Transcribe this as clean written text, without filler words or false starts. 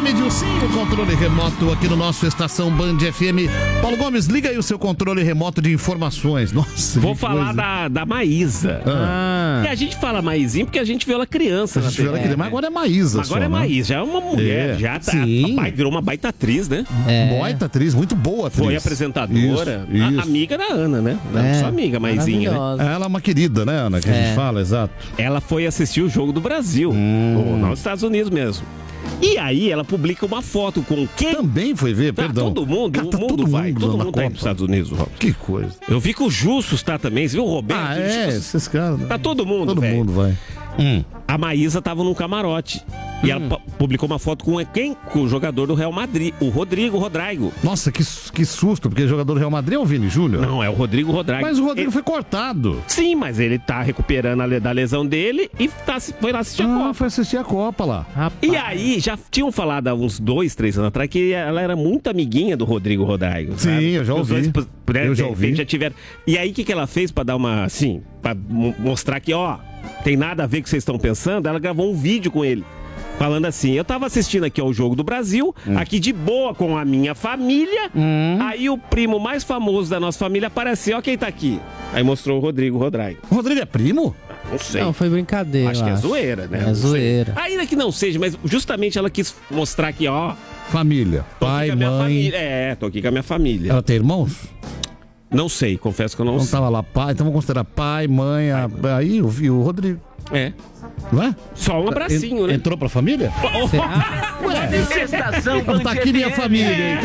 FM, Dilcinho, o controle remoto aqui no nosso Estação Band FM. Paulo Gomes, liga aí o seu controle remoto de informações. Nossa, vou falar da Maísa. E a gente fala Maisinho porque a gente viu ela criança. A gente viu ela criança, mas agora é Maísa. Agora é Maísa, já é uma mulher, já tá, virou uma baita atriz, né? Baita atriz, muito boa atriz. Foi apresentadora, isso. Amiga da Ana, né? Não só amiga, Maisinha, né? Ela é uma querida, né, Ana, que a gente fala, exato. Ela foi assistir o Jogo do Brasil, nos Estados Unidos mesmo. E aí ela publica uma foto com quem... Também foi ver, perdão. Todo mundo, o mundo vai. Todo mundo tá indo pros Estados Unidos, Rob. Que coisa. Eu vi que o Justus tá também, você viu o Roberto? Esses caras... Tá todo mundo, Todo mundo vai. A Maísa tava num camarote. E ela publicou uma foto com quem? Com o jogador do Real Madrid, o Rodrigo Rodrigo. Nossa, que susto, porque o jogador do Real Madrid é o Vini Júnior? Não, é o Rodrigo Rodrigo. Mas o Rodrigo foi cortado. Sim, mas ele tá recuperando da lesão dele e foi lá assistir a Copa. Foi assistir a Copa lá. Rapaz. E aí, já tinham falado há uns 2, 3 anos atrás que ela era muito amiguinha do Rodrigo Rodrigo. Sim, sabe? Eu já ouvi. Eu já ouvi. Já tiveram... E aí, o que ela fez pra dar uma, assim, pra mostrar que, ó, tem nada a ver com o que vocês estão pensando? Ela gravou um vídeo com ele. Falando assim, eu tava assistindo aqui ao Jogo do Brasil, aqui de boa com a minha família, aí o primo mais famoso da nossa família apareceu, ó quem tá aqui. Aí mostrou o Rodrigo Rodrigo. O Rodrigo é primo? Não sei. Não, foi brincadeira. Acho que é zoeira, né? É zoeira. Ainda que não seja, mas justamente ela quis mostrar aqui, ó. Família, pai, mãe. Tô aqui com a minha família. Ela tem irmãos? Não sei, confesso que eu não sei. Então tava lá, pai, então vamos considerar pai, mãe, aí eu vi o Rodrigo. Não é? Só um abracinho, né? Entrou pra família? Estação Não tá aqui minha família.